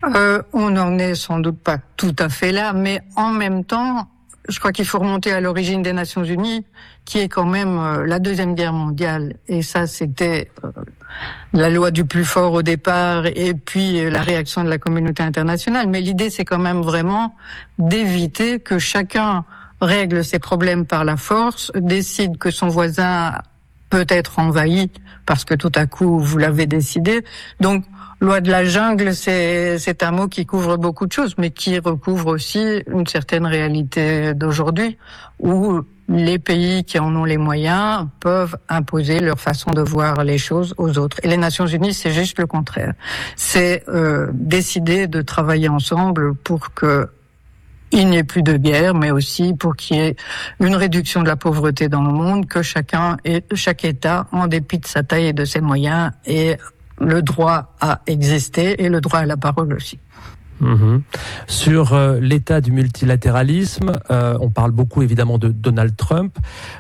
On n'en est sans doute pas tout à fait là, mais en même temps, je crois qu'il faut remonter à l'origine des Nations Unies, qui est quand même la Deuxième Guerre mondiale. Et ça, c'était la loi du plus fort au départ, et puis la réaction de la communauté internationale. Mais l'idée, c'est quand même vraiment d'éviter que chacun règle ses problèmes par la force, décide que son voisin peut être envahi parce que tout à coup, vous l'avez décidé. Donc, loi de la jungle, c'est un mot qui couvre beaucoup de choses, mais qui recouvre aussi une certaine réalité d'aujourd'hui, où les pays qui en ont les moyens peuvent imposer leur façon de voir les choses aux autres. Et les Nations Unies, c'est juste le contraire. C'est décider de travailler ensemble pour que il n'y ait plus de guerre, mais aussi pour qu'il y ait une réduction de la pauvreté dans le monde, que chaque État, en dépit de sa taille et de ses moyens, ait le droit à exister et le droit à la parole aussi. Sur l'état du multilatéralisme, on parle beaucoup évidemment de Donald Trump.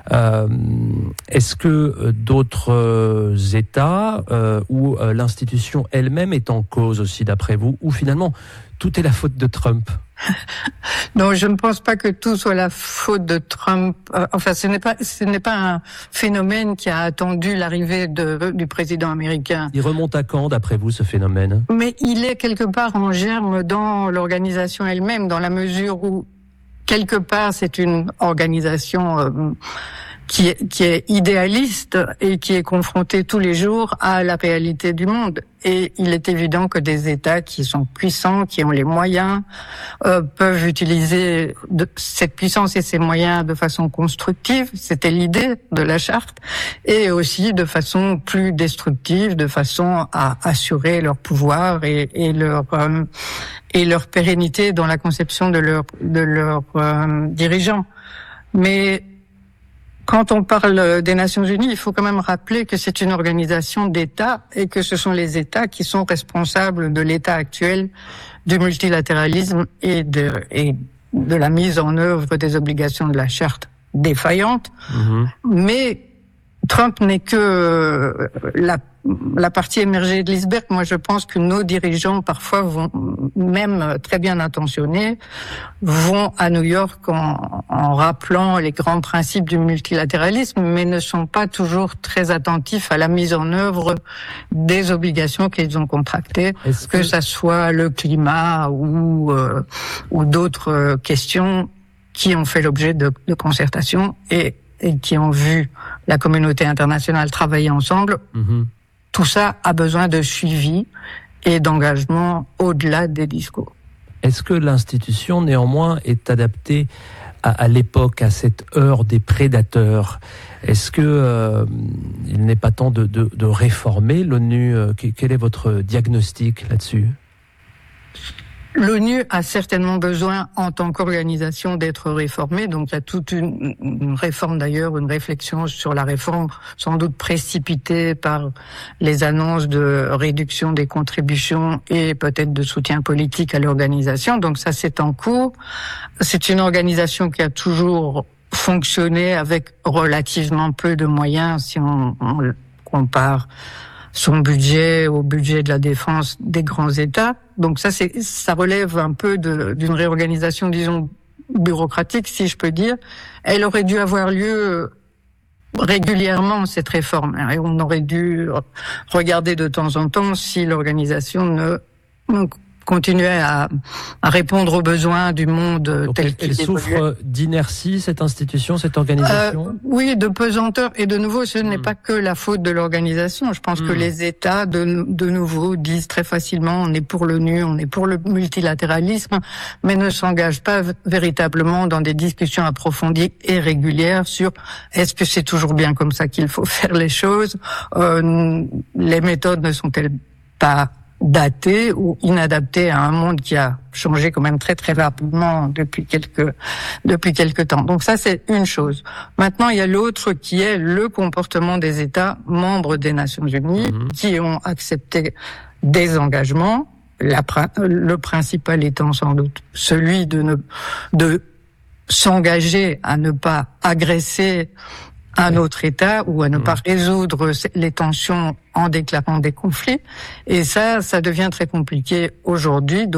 Est-ce que d'autres États ou l'institution elle-même est en cause aussi d'après vous, ou finalement tout est la faute de Trump? Non, je ne pense pas que tout soit la faute de Trump. Enfin, ce n'est pas un phénomène qui a attendu l'arrivée du président américain. Il remonte à quand, d'après vous, ce phénomène? Mais il est quelque part en germe dans l'organisation elle-même, dans la mesure où, quelque part, c'est une organisation qui est idéaliste et qui est confrontée tous les jours à la réalité du monde. Et il est évident que des États qui sont puissants, qui ont les moyens, peuvent utiliser cette puissance et ces moyens de façon constructive. C'était l'idée de la charte. Et aussi de façon plus destructive, de façon à assurer leur pouvoir et leur pérennité dans la conception de leurs dirigeants. Mais quand on parle des Nations Unies, il faut quand même rappeler que c'est une organisation d'États et que ce sont les États qui sont responsables de l'état actuel du multilatéralisme et de la mise en œuvre des obligations de la charte défaillantes. Mais Trump n'est que la partie émergée de l'iceberg. Moi, je pense que nos dirigeants, parfois, vont, même très bien intentionnés, vont à New York en rappelant les grands principes du multilatéralisme, mais ne sont pas toujours très attentifs à la mise en œuvre des obligations qu'ils ont contractées, que ça soit le climat ou d'autres questions qui ont fait l'objet de concertations et qui ont vu la communauté internationale travailler ensemble. Tout ça a besoin de suivi et d'engagement au-delà des discours. Est-ce que l'institution, néanmoins, est adaptée à l'époque, à cette heure des prédateurs? Est-ce que il n'est pas temps de réformer l'ONU? Quel est votre diagnostic là-dessus? L'ONU a certainement besoin, en tant qu'organisation, d'être réformée. Donc, il y a toute une réforme d'ailleurs, une réflexion sur la réforme, sans doute précipitée par les annonces de réduction des contributions et peut-être de soutien politique à l'organisation. Donc, ça, c'est en cours. C'est une organisation qui a toujours fonctionné avec relativement peu de moyens, si on compare son budget au budget de la défense des grands États. Donc ça relève un peu d'une réorganisation, disons, bureaucratique, si je peux dire. Elle aurait dû avoir lieu régulièrement, cette réforme. Et on aurait dû regarder de temps en temps si l'organisation ne continuait à répondre aux besoins du monde. Donc tel qu'il souffre d'inertie, cette institution, cette organisation? Oui, de pesanteur. Et de nouveau, ce n'est pas que la faute de l'organisation. Je pense que les États, de nouveau, disent très facilement on est pour l'ONU, on est pour le multilatéralisme, mais ne s'engagent pas véritablement dans des discussions approfondies et régulières sur est-ce que c'est toujours bien comme ça qu'il faut faire les choses, les méthodes ne sont-elles pas datées ou inadaptées à un monde qui a changé quand même très très rapidement depuis quelques temps. Donc ça, c'est une chose. Maintenant, il y a l'autre qui est le comportement des États membres des Nations Unies qui ont accepté des engagements, le principal étant sans doute celui de s'engager à ne pas agresser un autre État ou à ne pas résoudre les tensions en déclarant des conflits. Et ça devient très compliqué aujourd'hui.